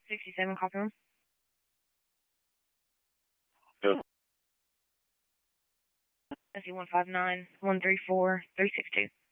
67, copy room. Yes. SE 159 134 362.